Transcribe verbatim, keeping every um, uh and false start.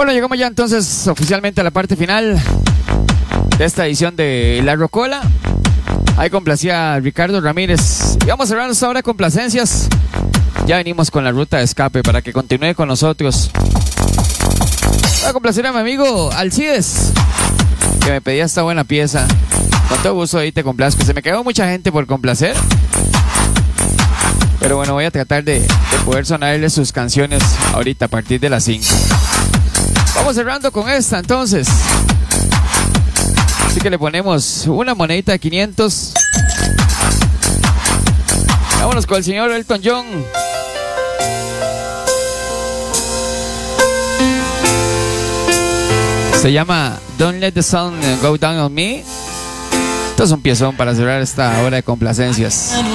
Bueno, llegamos ya entonces oficialmente a la parte final de esta edición de La Rocola. Ahí complacía Ricardo Ramírez. Y vamos a cerrar esta hora de complacencias. Ya venimos con la ruta de escape para que continúe con nosotros. Voy a complacer a mi amigo Alcides, que me pedía esta buena pieza. Con todo gusto ahí te complazco. Se me quedó mucha gente por complacer, pero bueno, voy a tratar de, de poder sonarle sus canciones ahorita a partir de las cinco. Vamos cerrando con esta entonces. Así que le ponemos una monedita de quinientos. Vámonos con el señor Elton John. Se llama Don't Let the Sun Go Down on Me. Esto es un piezón para cerrar esta hora de complacencias.